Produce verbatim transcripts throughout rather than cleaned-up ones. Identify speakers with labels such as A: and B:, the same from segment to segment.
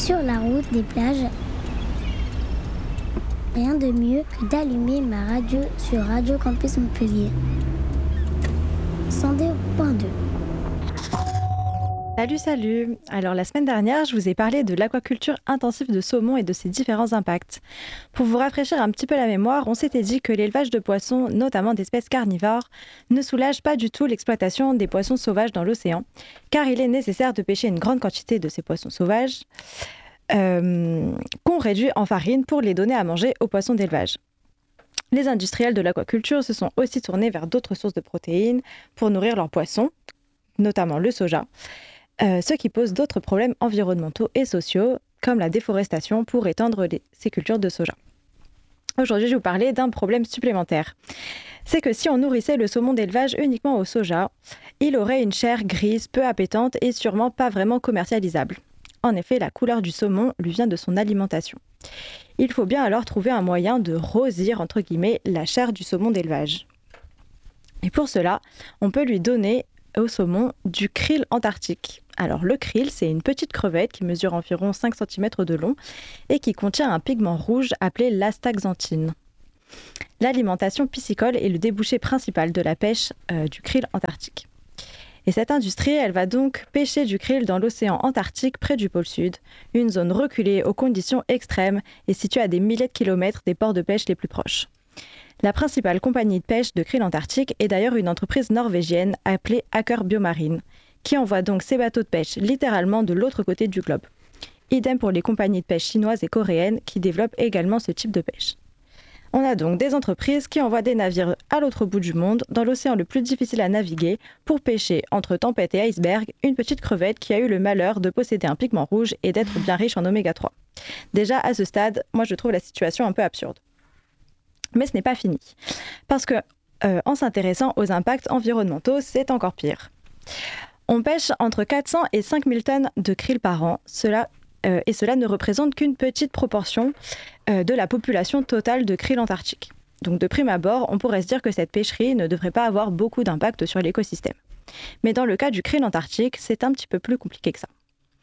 A: Sur la route des plages, rien de mieux que d'allumer ma radio sur Radio Campus Montpellier. cent deux point deux.
B: Salut, salut! Alors la semaine dernière, je vous ai parlé de l'aquaculture intensive de saumon et de ses différents impacts. Pour vous rafraîchir un petit peu la mémoire, on s'était dit que l'élevage de poissons, notamment d'espèces carnivores, ne soulage pas du tout l'exploitation des poissons sauvages dans l'océan, car il est nécessaire de pêcher une grande quantité de ces poissons sauvages euh, qu'on réduit en farine pour les donner à manger aux poissons d'élevage. Les industriels de l'aquaculture se sont aussi tournés vers d'autres sources de protéines pour nourrir leurs poissons, notamment le soja, Euh, ce qui pose d'autres problèmes environnementaux et sociaux, comme la déforestation pour étendre les, ces cultures de soja. Aujourd'hui, je vais vous parler d'un problème supplémentaire. C'est que si on nourrissait le saumon d'élevage uniquement au soja, il aurait une chair grise, peu appétante et sûrement pas vraiment commercialisable. En effet, la couleur du saumon lui vient de son alimentation. Il faut bien alors trouver un moyen de rosir, entre guillemets, la chair du saumon d'élevage. Et pour cela, on peut lui donner au saumon du krill antarctique. Alors le krill, c'est une petite crevette qui mesure environ cinq centimètres de long et qui contient un pigment rouge appelé l'astaxanthine. L'alimentation piscicole est le débouché principal de la pêche euh, du krill antarctique. Et cette industrie, elle va donc pêcher du krill dans l'océan Antarctique près du pôle Sud, une zone reculée aux conditions extrêmes et située à des milliers de kilomètres des ports de pêche les plus proches. La principale compagnie de pêche de krill antarctique est d'ailleurs une entreprise norvégienne appelée Aker Biomarine, qui envoie donc ses bateaux de pêche littéralement de l'autre côté du globe. Idem pour les compagnies de pêche chinoises et coréennes qui développent également ce type de pêche. On a donc des entreprises qui envoient des navires à l'autre bout du monde, dans l'océan le plus difficile à naviguer, pour pêcher entre tempête et iceberg une petite crevette qui a eu le malheur de posséder un pigment rouge et d'être bien riche en oméga trois. Déjà à ce stade, moi je trouve la situation un peu absurde. Mais ce n'est pas fini, parce que euh, en s'intéressant aux impacts environnementaux, c'est encore pire. On pêche entre quatre cents et cinq mille tonnes de krill par an, cela, euh, et cela ne représente qu'une petite proportion euh, de la population totale de krill antarctique. Donc de prime abord, on pourrait se dire que cette pêcherie ne devrait pas avoir beaucoup d'impact sur l'écosystème. Mais dans le cas du krill antarctique, c'est un petit peu plus compliqué que ça.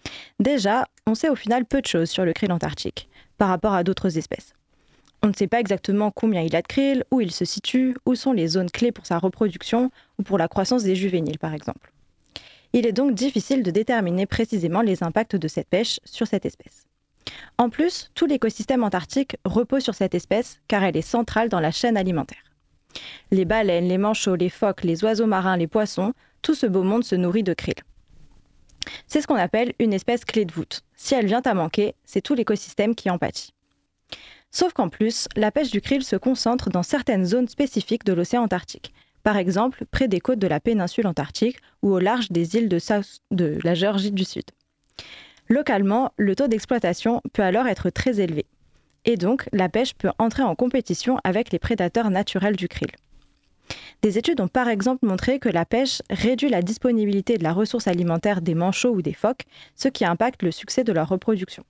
B: Déjà, on sait au final peu de choses sur le krill antarctique, par rapport à d'autres espèces. On ne sait pas exactement combien il a de krill, où il se situe, où sont les zones clés pour sa reproduction ou pour la croissance des juvéniles par exemple. Il est donc difficile de déterminer précisément les impacts de cette pêche sur cette espèce. En plus, tout l'écosystème antarctique repose sur cette espèce car elle est centrale dans la chaîne alimentaire. Les baleines, les manchots, les phoques, les oiseaux marins, les poissons, tout ce beau monde se nourrit de krill. C'est ce qu'on appelle une espèce clé de voûte. Si elle vient à manquer, c'est tout l'écosystème qui en pâtit. Sauf qu'en plus, la pêche du krill se concentre dans certaines zones spécifiques de l'océan Antarctique. Par exemple, près des côtes de la péninsule antarctique ou au large des îles de, South, de la Géorgie du Sud. Localement, le taux d'exploitation peut alors être très élevé. Et donc, la pêche peut entrer en compétition avec les prédateurs naturels du krill. Des études ont par exemple montré que la pêche réduit la disponibilité de la ressource alimentaire des manchots ou des phoques, ce qui impacte le succès de leur reproduction.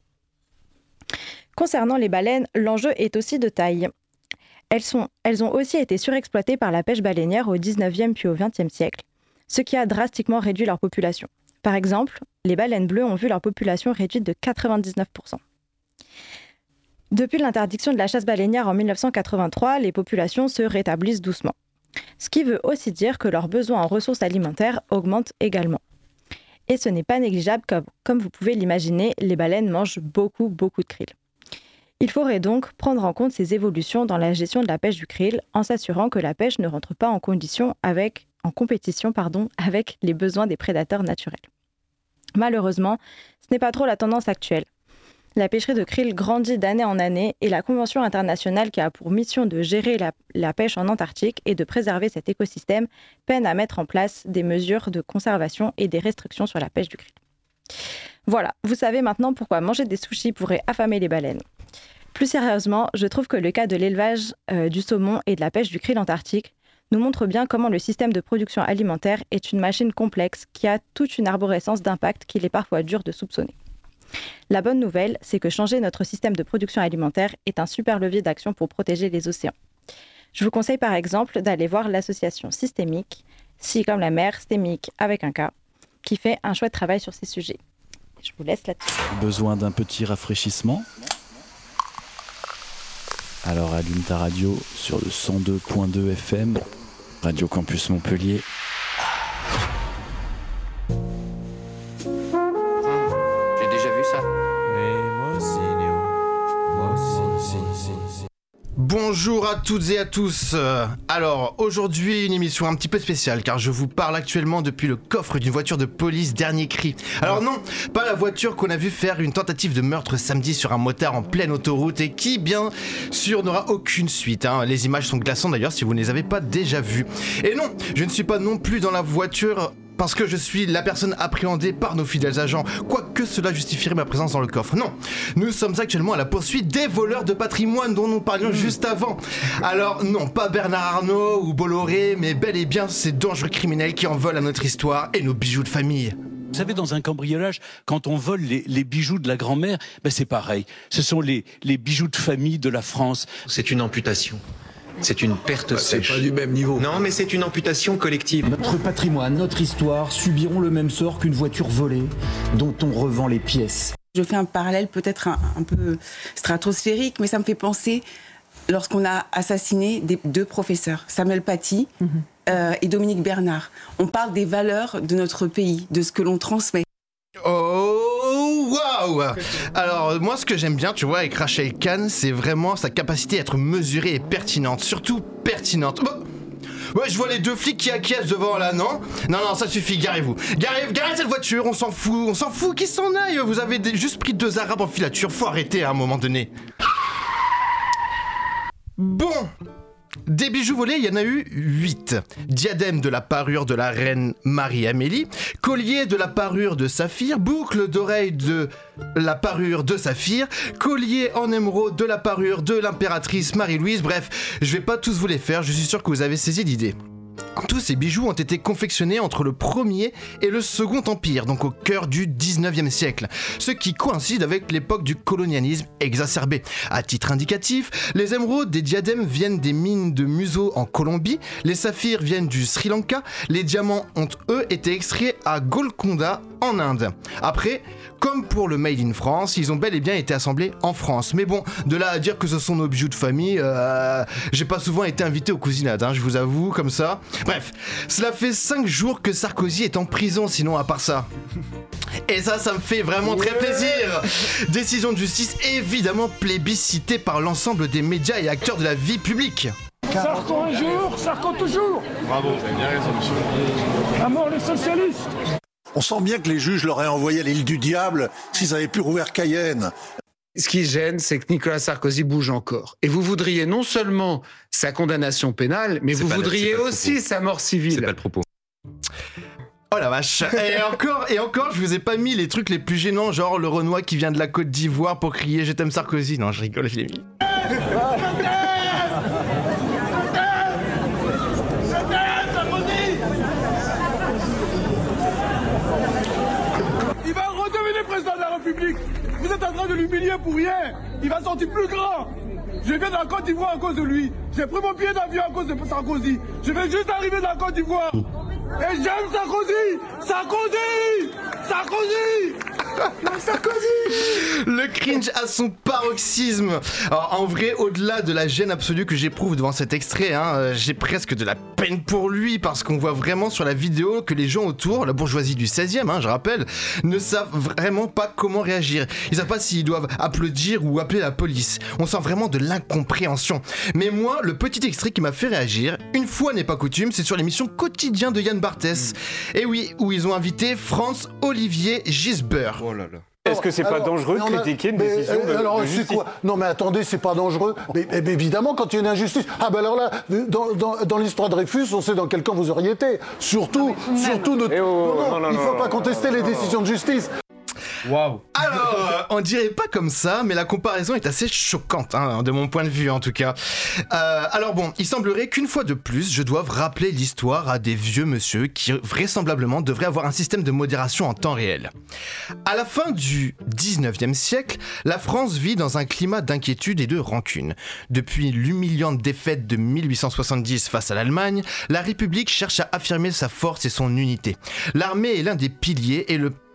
B: Concernant les baleines, l'enjeu est aussi de taille. Elles, sont, elles ont aussi été surexploitées par la pêche baleinière au dix-neuvième puis au vingtième siècle, ce qui a drastiquement réduit leur population. Par exemple, les baleines bleues ont vu leur population réduite de quatre-vingt-dix-neuf pour cent. Depuis l'interdiction de la chasse baleinière en dix-neuf cent quatre-vingt-trois, les populations se rétablissent doucement. Ce qui veut aussi dire que leurs besoins en ressources alimentaires augmentent également. Et ce n'est pas négligeable, comme, comme vous pouvez l'imaginer, les baleines mangent beaucoup, beaucoup de krill. Il faudrait donc prendre en compte ces évolutions dans la gestion de la pêche du krill en s'assurant que la pêche ne rentre pas en, condition avec, en compétition pardon, avec les besoins des prédateurs naturels. Malheureusement, ce n'est pas trop la tendance actuelle. La pêcherie de krill grandit d'année en année et la Convention internationale qui a pour mission de gérer la, la pêche en Antarctique et de préserver cet écosystème peine à mettre en place des mesures de conservation et des restrictions sur la pêche du krill. Voilà, vous savez maintenant pourquoi manger des sushis pourrait affamer les baleines. Plus sérieusement, je trouve que le cas de l'élevage euh, du saumon et de la pêche du krill antarctique nous montre bien comment le système de production alimentaire est une machine complexe qui a toute une arborescence d'impact qu'il est parfois dur de soupçonner. La bonne nouvelle, c'est que changer notre système de production alimentaire est un super levier d'action pour protéger les océans. Je vous conseille par exemple d'aller voir l'association Systémique, si comme la mer, Stémique avec un K, qui fait un chouette travail sur ces sujets. Je vous laisse là-dessus.
C: Besoin d'un petit rafraîchissement ? Alors allume ta radio sur le cent deux point deux F M, Radio Campus Montpellier.
D: J'ai déjà vu ça.
E: Et moi aussi, Néo. Moi aussi, si, si, si.
F: Bonjour à toutes et à tous. Alors aujourd'hui une émission un petit peu spéciale car je vous parle actuellement depuis le coffre d'une voiture de police dernier cri. Alors non, pas la voiture qu'on a vu faire une tentative de meurtre samedi sur un motard en pleine autoroute et qui bien sûr n'aura aucune suite, hein. Les images sont glaçantes d'ailleurs si vous ne les avez pas déjà vues. Et non, je ne suis pas non plus dans la voiture parce que je suis la personne appréhendée par nos fidèles agents, quoique cela justifierait ma présence dans le coffre. Non, nous sommes actuellement à la poursuite des voleurs de patrimoine dont nous parlions mmh. juste avant. Alors non, pas Bernard Arnault ou Bolloré, mais bel et bien ces dangereux criminels qui en volent à notre histoire et nos bijoux de famille.
G: Vous savez, dans un cambriolage, quand on vole les, les bijoux de la grand-mère, ben c'est pareil. Ce sont les, les bijoux de famille de la France.
H: C'est une amputation. C'est une perte
E: bah,
H: sèche.
E: C'est pas du même niveau.
H: Non, mais c'est une amputation collective.
I: Notre patrimoine, notre histoire subiront le même sort qu'une voiture volée dont on revend les pièces.
J: Je fais un parallèle peut-être un, un peu stratosphérique, mais ça me fait penser lorsqu'on a assassiné des, deux professeurs, Samuel Paty mmh. euh, et Dominique Bernard. On parle des valeurs de notre pays, de ce que l'on transmet.
F: Oh, waouh! Alors, moi, ce que j'aime bien, tu vois, avec Rachel Kahn, c'est vraiment sa capacité à être mesurée et pertinente. Surtout pertinente. Bah, ouais, je vois les deux flics qui acquiescent devant, là, non? Non, non, ça suffit, garez-vous. Garez, garez cette voiture, on s'en fout, on s'en fout qu'ils s'en aillent. Vous avez juste pris deux arabes en filature, faut arrêter à un moment donné. Bon. Des bijoux volés, il y en a eu huit. Diadème de la parure de la reine Marie-Amélie, collier de la parure de saphir, boucle d'oreille de la parure de saphir, collier en émeraude de la parure de l'impératrice Marie-Louise. Bref, je vais pas tous vous les faire, je suis sûr que vous avez saisi l'idée. Tous ces bijoux ont été confectionnés entre le premier et le second empire, donc au cœur du dix-neuvième siècle, ce qui coïncide avec l'époque du colonialisme exacerbé. À titre indicatif, les émeraudes des diadèmes viennent des mines de Muso en Colombie, les saphirs viennent du Sri Lanka, les diamants ont eux été extraits à Golconda en Inde. Après, comme pour le Made in France, ils ont bel et bien été assemblés en France. Mais bon, de là à dire que ce sont nos bijoux de famille, euh, j'ai pas souvent été invité aux cousinades, hein, je vous avoue, comme ça. Bref, cela fait cinq jours que Sarkozy est en prison, sinon à part ça. Et ça, ça me fait vraiment très plaisir. Décision de justice évidemment plébiscitée par l'ensemble des médias et acteurs de la vie publique.
K: Sarko un jour, Sarko toujours.
E: Bravo, vous avez bien raison, monsieur.
K: À mort les socialistes.
L: On sent bien que les juges l'auraient envoyé à l'île du diable s'ils avaient pu rouvrir Cayenne.
M: Ce qui gêne, c'est que Nicolas Sarkozy bouge encore. Et vous voudriez non seulement sa condamnation pénale, mais c'est vous voudriez le, aussi sa mort civile.
E: C'est pas le propos.
F: Oh la vache. Et encore, et encore, je vous ai pas mis les trucs les plus gênants, genre le Renoir qui vient de la Côte d'Ivoire pour crier « Je t'aime Sarkozy ». Non, je rigole, je l'ai mis.
K: Il va redevenir président de la République. Vous êtes en train de l'humilier pour rien. Il va sortir plus grand. Je viens de la Côte d'Ivoire à cause de lui. J'ai pris mon billet d'avion à cause de Sarkozy. Je vais juste arriver de la Côte d'Ivoire. Et j'aime Sarkozy. Sarkozy. Sarkozy.
F: Non, Sarkozy. Le cringe à son paroxysme. Alors, en vrai, au-delà de la gêne absolue que j'éprouve devant cet extrait, hein, j'ai presque de la peine pour lui parce qu'on voit vraiment sur la vidéo que les gens autour, la bourgeoisie du seizième, hein, je rappelle, ne savent vraiment pas comment réagir. Ils savent pas s'ils doivent applaudir ou appeler la police. On sent vraiment de l'incompréhension. Mais moi, le petit extrait qui m'a fait réagir, une fois n'est pas coutume, c'est sur l'émission Quotidien de Yann Barthès. Mmh. Et oui, où ils ont invité Franz-Olivier Gisbert.
E: Oh là là.
N: Est-ce que c'est pas alors, dangereux de critiquer a, une décision mais, de,
L: alors,
N: de
L: c'est quoi? Non mais attendez, c'est pas dangereux. Mais, mais évidemment, quand il y a une injustice. Ah ben alors là, dans, dans, dans l'histoire de Dreyfus, on sait dans quel camp vous auriez été. Surtout, ah, surtout notre...
N: oh,
L: non, non,
N: non, non,
L: il faut
N: non,
L: pas
N: non,
L: contester
N: non,
L: les
N: non,
L: décisions
N: non.
L: de justice.
F: Waouh. Alors, euh, on dirait pas comme ça, mais la comparaison est assez choquante, hein, de mon point de vue en tout cas. Euh, alors bon, il semblerait qu'une fois de plus, je doive rappeler l'histoire à des vieux monsieur qui vraisemblablement devraient avoir un système de modération en temps réel. À la fin du dix-neuvième siècle, la France vit dans un climat d'inquiétude et de rancune. Depuis l'humiliante défaite de mille huit cent soixante-dix face à l'Allemagne, la République cherche à affirmer sa force et son unité. L'armée est l'un des piliers et le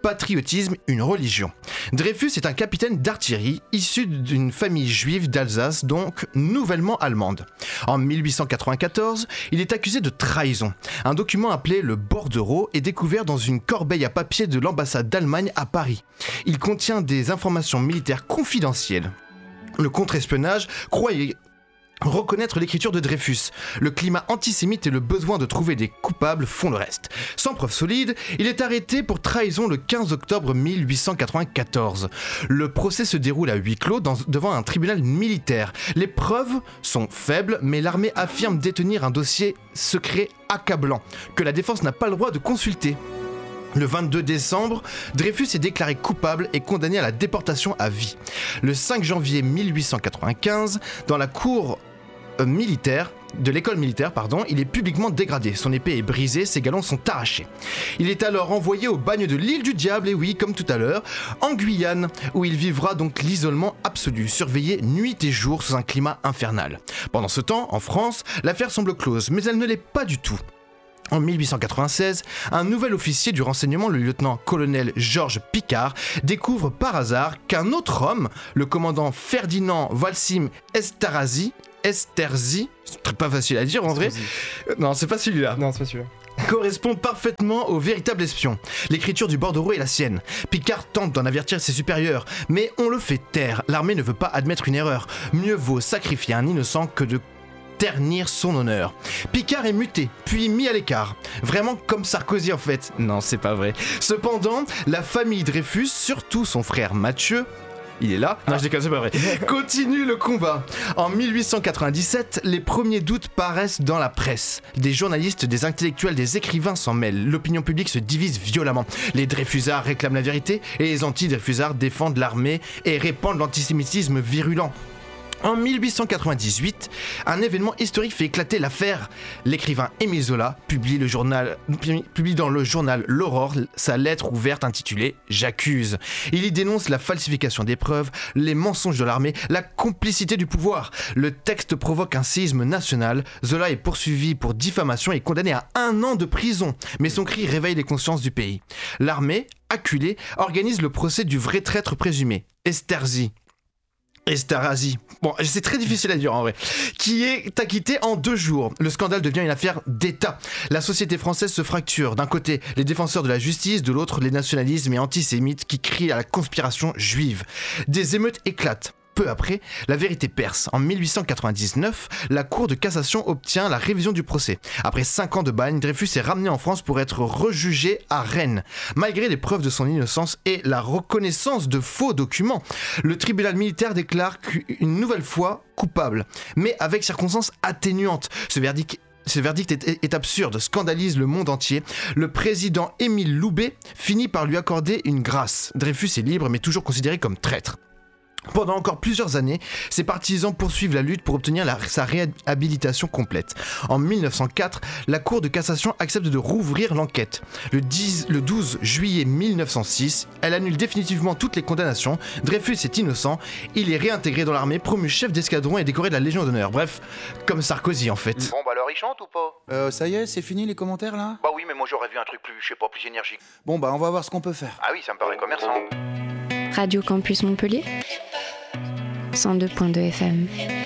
F: patriotisme une religion. Dreyfus est un capitaine d'artillerie issu d'une famille juive d'Alsace, donc nouvellement allemande. En mille huit cent quatre-vingt-quatorze, il est accusé de trahison. Un document appelé le bordereau est découvert dans une corbeille à papier de l'ambassade d'Allemagne à Paris. Il contient des informations militaires confidentielles. Le contre-espionnage croyait reconnaître l'écriture de Dreyfus. Le climat antisémite et le besoin de trouver des coupables font le reste. Sans preuve solide, il est arrêté pour trahison le quinze octobre mille huit cent quatre-vingt-quatorze. Le procès se déroule à huis clos dans, devant un tribunal militaire. Les preuves sont faibles, mais l'armée affirme détenir un dossier secret accablant, que la défense n'a pas le droit de consulter. Le vingt-deux décembre, Dreyfus est déclaré coupable et condamné à la déportation à vie. Le cinq janvier mille huit cent quatre-vingt-quinze, dans la cour euh, militaire, de l'école militaire, pardon, il est publiquement dégradé. Son épée est brisée, ses galons sont arrachés. Il est alors envoyé au bagne de l'île du Diable, et oui, comme tout à l'heure, en Guyane, où il vivra donc l'isolement absolu, surveillé nuit et jour sous un climat infernal. Pendant ce temps, en France, l'affaire semble close, mais elle ne l'est pas du tout. En mille huit cent quatre-vingt-seize, un nouvel officier du renseignement, le lieutenant-colonel Georges Picquart, découvre par hasard qu'un autre homme, le commandant Ferdinand Walsim Esterhazy, Esterhazy, c'est pas facile à dire en vrai. Non, c'est pas celui-là.
O: Non, c'est pas celui-là.
F: Correspond parfaitement au véritable espion. L'écriture du bordereau est la sienne. Picquart tente d'en avertir ses supérieurs, mais on le fait taire. L'armée ne veut pas admettre une erreur. Mieux vaut sacrifier un innocent que de ternir son honneur. Picquart est muté, puis mis à l'écart. Vraiment comme Sarkozy en fait. Non, c'est pas vrai. Cependant, la famille Dreyfus, surtout son frère Mathieu, il est là, non je déconne, c'est pas vrai, continue le combat. En mille huit cent quatre-vingt-dix-sept, les premiers doutes paraissent dans la presse. Des journalistes, des intellectuels, des écrivains s'en mêlent. L'opinion publique se divise violemment. Les Dreyfusards réclament la vérité et les anti-Dreyfusards défendent l'armée et répandent l'antisémitisme virulent. En mille huit cent quatre-vingt-dix-huit, un événement historique fait éclater l'affaire. L'écrivain Émile Zola publie, le journal, publie dans le journal L'Aurore sa lettre ouverte intitulée « J'accuse ». Il y dénonce la falsification des preuves, les mensonges de l'armée, la complicité du pouvoir. Le texte provoque un séisme national. Zola est poursuivi pour diffamation et condamné à un an de prison. Mais son cri réveille les consciences du pays. L'armée, acculée, organise le procès du vrai traître présumé, Esterhazy. Esterhazy, bon c'est très difficile à dire en vrai, qui est acquitté en deux jours. Le scandale devient une affaire d'État. La société française se fracture. D'un côté, les défenseurs de la justice, de l'autre, les nationalismes et antisémites qui crient à la conspiration juive. Des émeutes éclatent. Peu après, la vérité perce. En mille huit cent quatre-vingt-dix-neuf, la Cour de cassation obtient la révision du procès. Après cinq ans de bagne, Dreyfus est ramené en France pour être rejugé à Rennes. Malgré les preuves de son innocence et la reconnaissance de faux documents, le tribunal militaire déclare une nouvelle fois coupable, mais avec circonstances atténuantes. Ce verdict Ce verdict est, est absurde, scandalise le monde entier. Le président Émile Loubet finit par lui accorder une grâce. Dreyfus est libre, mais toujours considéré comme traître. Pendant encore plusieurs années, ses partisans poursuivent la lutte pour obtenir la, sa réhabilitation complète. En mille neuf cent quatre, la Cour de cassation accepte de rouvrir l'enquête. Le, dix, le douze juillet mille neuf cent six, elle annule définitivement toutes les condamnations. Dreyfus est innocent, il est réintégré dans l'armée, promu chef d'escadron et décoré de la Légion d'honneur. Bref, comme Sarkozy en fait.
P: Bon bah alors il chante ou pas?
Q: Euh, ça y est, c'est fini les commentaires là?
P: Bah oui, mais moi j'aurais vu un truc plus, je sais pas, plus énergique.
Q: Bon bah on va voir ce qu'on peut faire.
P: Ah oui, ça me paraît commerçant.
R: Radio Campus Montpellier, cent deux point deux F M.